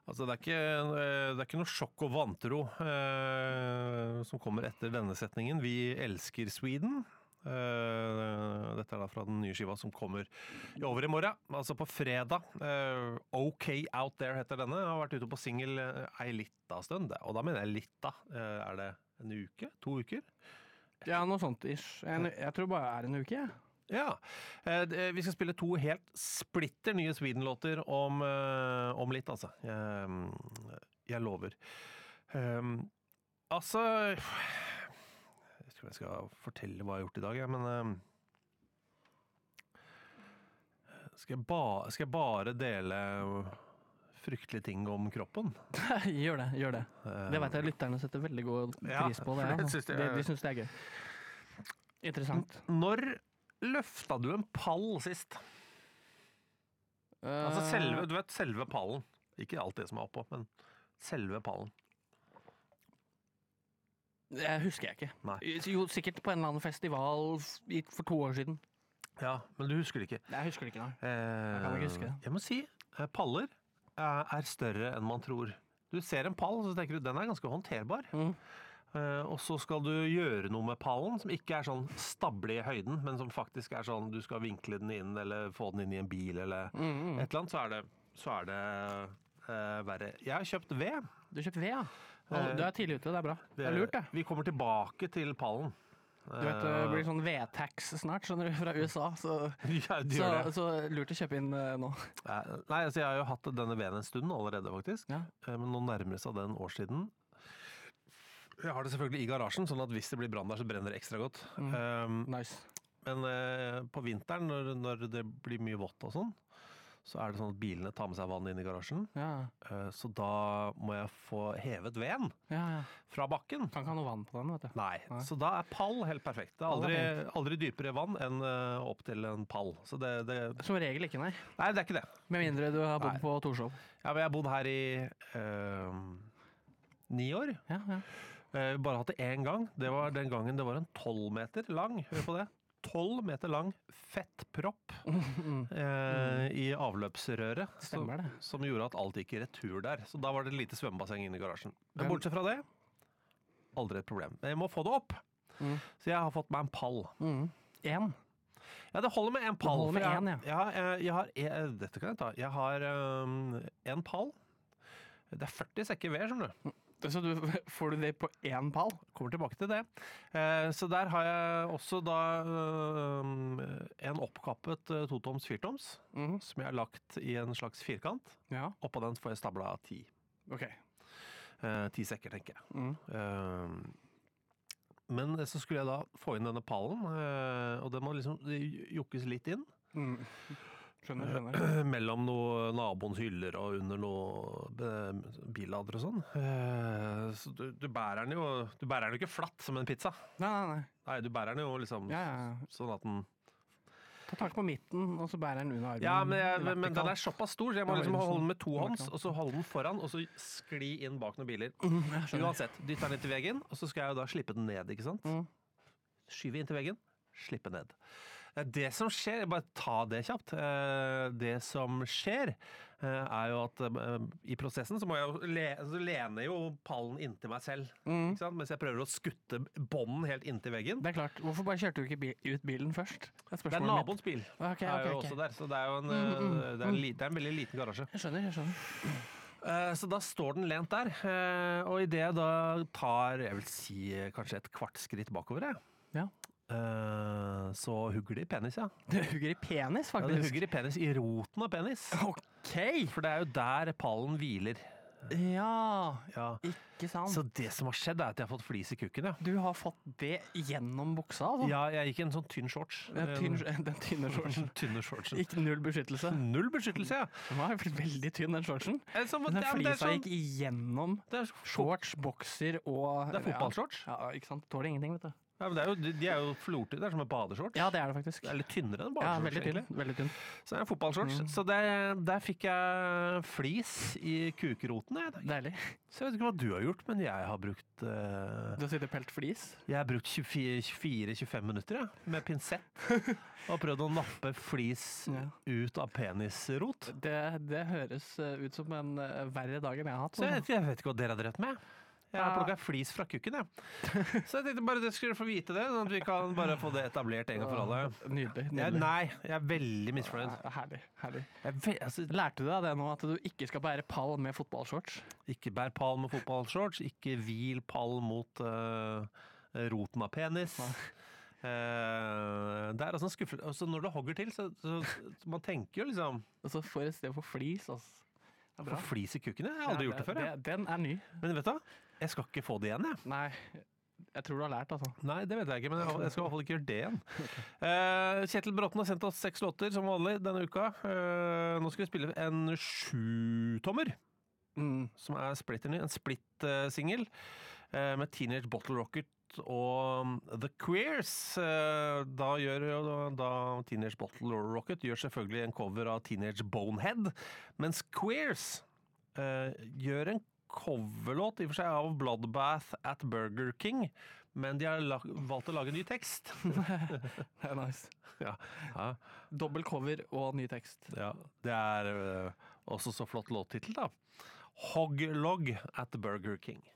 Altså, det er ikke noe sjokk og vantro som kommer etter denne setningen. Vi elsker Sweden. Dette da fra den nye skiva som kommer over i morgen, altså på fredag. OK Out There heter denne. Jeg har vært ute på single ei lita stund, og da mener jeg lita. Er det en uke? 2 uker? Ja, noe sånt ish. Jeg tror bare det en uke, jeg. Ja, vi skal spille 2 helt splitter nye Sweden-låter om litt, altså. Jeg lover. Altså... Jeg tror jeg skal fortelle hva jeg har gjort i dag, men skal jeg bare dele fryktelige ting om kroppen? Gjør det. Det vet jeg lytterne setter veldig god pris på. De synes det er gøy. Interessant. Når løfta du en pall sist? Altså selve pallen. Ikke alt det som er oppå, men selve pallen. Det husker jeg ikke. Nei. Jo, sikkert på en eller annen festival for 2 år siden. Ja, men du husker det ikke. Jeg husker det ikke, nei. Jeg kan ikke huske det. Jeg må si, paller er større enn man tror. Du ser en pall, så tenker du, den er ganske håndterbar. Og så skal du gjøre noe med pallen, som ikke er sånn stable i høyden, men som faktisk er sånn, du skal vinkle den inn, eller få den inn i en bil, eller et eller annet, så er det verre. Jeg har kjøpt ved. Du har kjøpt ved, ja? Du er tidlig ute, det er bra. Det er lurt, det. Vi kommer tilbake til pallen. Du vet, det blir sånn vedtax snart, skjønner du, fra USA, så lurt å kjøpe inn nå. Nei, altså jeg har jo hatt denne veden en stund allerede, faktisk. Ja. Men nå nærmer det seg den årstiden. Jeg har det selvfølgelig i garasjen, sånn at hvis det blir brann der, så brenner det ekstra godt. Nice. Men på vinteren, når det blir mye vått og sånn, så er det sånn at bilene tar med seg vann inn i garasjen. Ja. Så da må jeg få hevet veden fra bakken. Kan ikke ha noe vann på den, vet du. Nei, så da er pall helt perfekt. Det er aldri dypere vann enn opp til en pall. Så som regel ikke, nei. Nei, det er ikke det. Med mindre du har bodd på Torshov. Ja, men jeg har bodd her i 9 år. Ja. Bare hatt det én gang. Det var den gangen det var en 12 meter lang, hør på det. 12 meter lang fettpropp i avløpsrøret som gjorde at alt gikk i retur der. Så da var det et lite svømmebasseng inne i garasjen. Men bortsett fra det, aldri et problem. Men jeg må få det opp. Så jeg har fått meg en pall. En? Ja, det holder med en pall. Det holder med en, ja. Dette kan jeg ta. Jeg har en pall. Det er 40 sekker ved, skjønner du. Så får du det på én pall? Kommer tilbake til det. Så der har jeg også da en oppkappet 2-toms 4-toms, som jeg har lagt i en slags firkant. Ja. Oppå den får jeg stabla 10. Ok. 10 sekker, tenker jeg. Men så skulle jeg da få inn denne pallen, og den må liksom jukkes litt inn. Skjønner. Mellom noe naboens hyller og under noe billader og sånn. Så du bærer den jo ikke flatt som en pizza. Nei. Nei, du bærer den jo liksom sånn at den... Ta tak på midten, og så bærer den under armen. Ja, men den er såpass stor, så jeg må liksom holde den med 2 hånds, og så holde den foran, og så skli inn bak noen biler. Uansett, dytter den inn til veggen, og så skal jeg jo da slippe den ned, ikke sant? Skyve inn til veggen, slippe ned. Det som skjer, bare ta det kjapt, det som skjer er jo at i prosessen så må jeg jo lene jo pallen inntil meg selv, ikke sant? Mens jeg prøver å skutte bånden helt inntil veggen. Det er klart, hvorfor bare kjørte du ikke ut bilen først? Det er naboens bil, er jo også der, så det er jo det er en veldig liten garasje. Jeg skjønner. Så da står den lent der, og i det jeg da tar, jeg vil si kanskje et kvart skritt bakover det. Ja. Så hugger det i penis, ja. Det hugger i penis, faktisk? Ja, det hugger i penis, i roten av penis. Ok! For det er jo der pallen hviler. Ja, ikke sant. Så det som har skjedd er at jeg har fått flis i kukken, ja. Du har fått det gjennom buksa, altså? Ja, jeg gikk i en sånn tynn shorts. Den tynne shortsen. Tynne shortsen. Ikke null beskyttelse. Null beskyttelse, ja. Den var veldig tynn, den shortsen. Den flisa gikk igjennom shorts, bokser og... Det er fotballshorts. Ja, ikke sant. Tåler ingenting, vet du. Ja, men de er jo florte, det er som en badeshorts. Ja, det er det faktisk. Det er litt tynnere enn badeshorts, egentlig. Veldig tynn. Så det er en fotballshorts. Så der fikk jeg flis i kukeroten. Deilig. Så jeg vet ikke hva du har gjort, men jeg har brukt Du har sittet pelt flis? Jeg har brukt 24-25 minutter med pinsett og prøvd å nappe flis ut av penisrot. Det høres ut som en verre dag enn jeg har hatt. Så jeg vet ikke hva dere har drevet med. Jeg har plukket flis fra kukken, Så jeg tenkte bare dere skulle få vite det, sånn at vi kan bare få det etablert en gang for alle. Nydelig. Jeg er veldig misfornøyd. Herlig. Lærte du deg det nå, at du ikke skal bære pall med fotballshorts? Ikke bær pall med fotballshorts, ikke hvil pall mot roten av penis. Det er altså en skuffelse. Altså, når det hogger til, så man tenker jo liksom... Og så får jeg sted for flis, altså. For flis i kukken, jeg har aldri gjort det før. Den er ny. Men vet du, jeg skal ikke få det igjen, jeg. Nei, jeg tror du har lært, altså. Nei, det vet jeg ikke, men jeg skal i hvert fall ikke gjøre det igjen. Kjetil Bråten har sendt oss 6 låter som vanlig denne uka. Nå skal vi spille en 7-tommer, som er splitter ny, en splitt-singel, med Teenage Bottle Rocket og The Queers. Da Teenage Bottle Rocket gjør selvfølgelig en cover av Teenage Bonehead, mens Queers gjør en coverlåt i og for seg av Bloodbath at Burger King, men de har valgt å lage en ny tekst. Det er nice. Ja. Dobbel cover og ny tekst. Ja, det er også så flott låttitel da. Hoglog at Burger King.